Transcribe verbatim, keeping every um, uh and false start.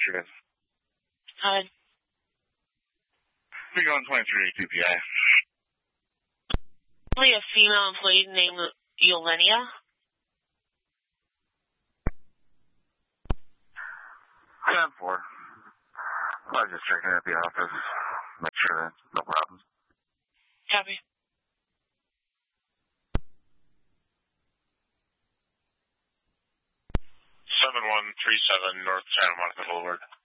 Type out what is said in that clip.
sure. Hi. three one twenty-three T P I. Probably a female employee named Yolenia. ten four. I was just checking at the office. Make sure that no problems. Copy. seven one three seven North Santa Monica Boulevard.